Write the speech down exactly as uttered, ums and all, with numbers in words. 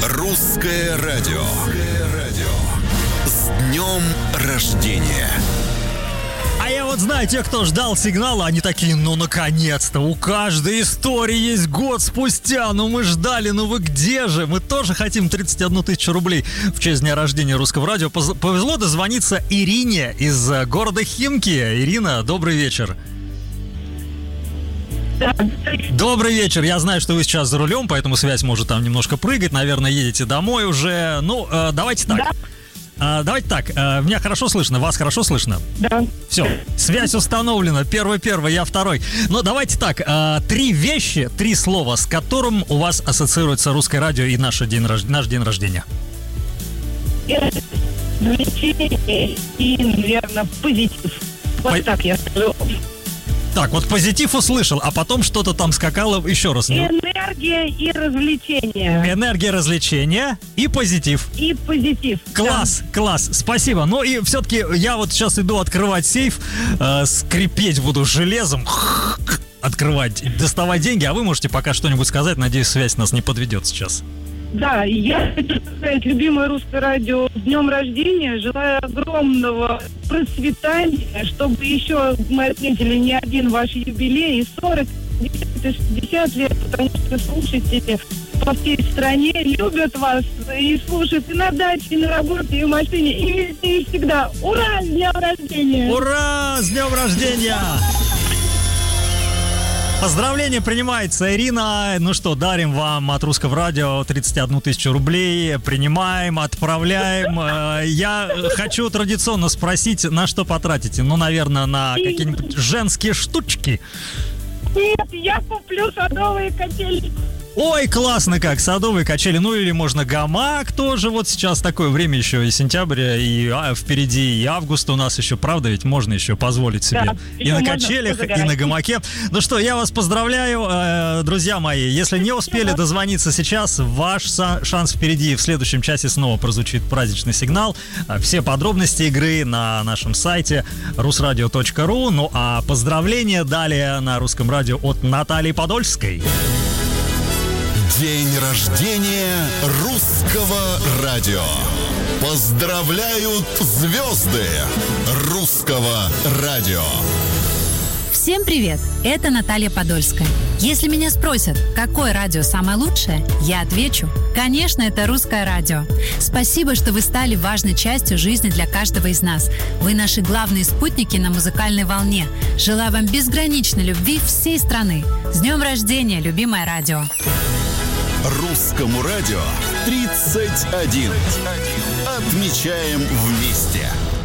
Русское радио. С днем рождения! А я вот знаю, те, кто ждал сигнала, они такие: ну наконец-то, у каждой истории есть год спустя, ну мы ждали, ну вы где же? Мы тоже хотим тридцать одну тысячу рублей в честь дня рождения Русского радио. Повезло дозвониться Ирине из города Химки. Ирина, добрый вечер. Добрый вечер. Я знаю, что вы сейчас за рулем, поэтому связь может там немножко прыгать. Наверное, едете домой уже. Ну, э, давайте так. Да. А, давайте так, а, меня хорошо слышно, вас хорошо слышно? Да. Все, связь установлена, первый-первый, я второй. Но давайте так, а, три вещи, три слова, с которым у вас ассоциируется Русское радио и наш день, наш день рождения. Влечение и, наверное, позитив. Вот По... так я скажу. Так, вот позитив услышал, а потом что-то там скакало еще раз. Энергия и развлечения. Энергия, развлечения и позитив. И позитив. Класс, да. Класс, спасибо. Ну и все-таки я вот сейчас иду открывать сейф, э, скрипеть буду железом, открывать, доставать деньги, а вы можете пока что-нибудь сказать, надеюсь, связь нас не подведет сейчас. Да, я хочу сказать, любимое Русское радио, с днем рождения. Желаю огромного процветания, чтобы еще мы отметили не один ваш юбилей, и сорок, шестьдесят лет, потому что слушатели по всей стране любят вас и слушают и на даче, и на работе, и в машине, и везде, и всегда. Ура, с днем рождения! Ура, с днем рождения! Поздравление принимается, Ирина. Ну что, дарим вам от Русского радио тридцать одну тысячу рублей. Принимаем, отправляем. Я хочу традиционно спросить, на что потратите? Ну, наверное, на какие-нибудь женские штучки. Нет, я куплю садовые качели. Ой, классно как, садовые качели. Ну или можно гамак тоже. Вот сейчас такое время еще и сентябрь, и а, впереди и август у нас еще, правда, ведь можно еще позволить себе да, и на качелях, и на гамаке. Ну что, я вас поздравляю, э, друзья мои. Если не успели дозвониться сейчас, ваш шанс впереди. В следующем часе снова прозвучит праздничный сигнал. Все подробности игры на нашем сайте русрадио точка ру. Ну а поздравления далее на Русском радио от Натальи Подольской. День рождения Русского радио. Поздравляют звезды Русского радио. Всем привет! Это Наталья Подольская. Если меня спросят, какое радио самое лучшее, я отвечу: конечно, это Русское радио. Спасибо, что вы стали важной частью жизни для каждого из нас. Вы наши главные спутники на музыкальной волне. Желаю вам безграничной любви всей страны. С днем рождения, любимое радио! Русскому радио тридцать один. Отмечаем вместе.